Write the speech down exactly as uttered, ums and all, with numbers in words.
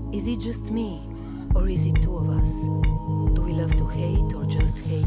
Is it just me, or is it two of us? Do we love to hate or just hate?